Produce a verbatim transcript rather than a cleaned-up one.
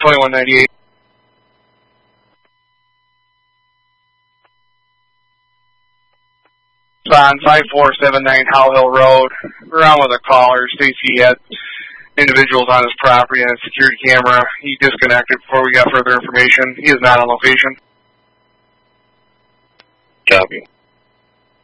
twenty-one ninety-eight. It's on five four seven nine Howell Hill Road. We're on with a caller. Stacy had individuals on his property and a security camera. He disconnected before we got further information. He is not on location. Copy.